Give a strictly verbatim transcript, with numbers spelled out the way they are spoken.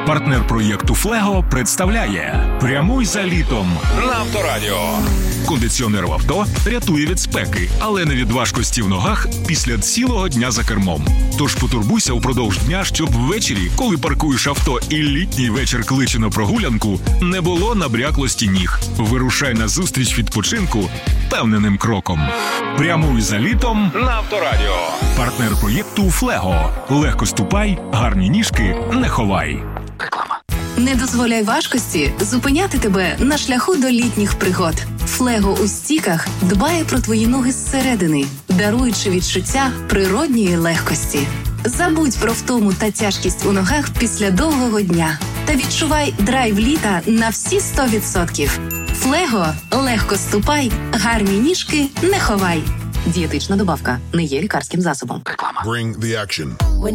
Партнер проєкту «Флего» представляє «Прямуй за літом» на Авторадіо. Кондиціонер в авто рятує від спеки, але не від важкості в ногах після цілого дня за кермом. Тож потурбуйся упродовж дня, щоб ввечері, коли паркуєш авто і літній вечір кличе на прогулянку, не було набряклості ніг. Вирушай на зустріч відпочинку впевненим кроком. «Прямуй за літом» на Авторадіо. Партнер проєкту «Флего». Легко ступай, гарні ніжки не ховай. Реклама. Не дозволяй важкості зупиняти тебе на шляху до літніх пригод. «Флего» у стіках дбає про твої ноги зсередини, даруючи відчуття природньої легкості. Забудь про втому та тяжкість у ногах після довгого дня та відчувай драйв літа на всі сто відсотків. «Флего» – легко ступай, гарні ніжки не ховай. Дієтична добавка не є лікарським засобом. Реклама. Bring the action.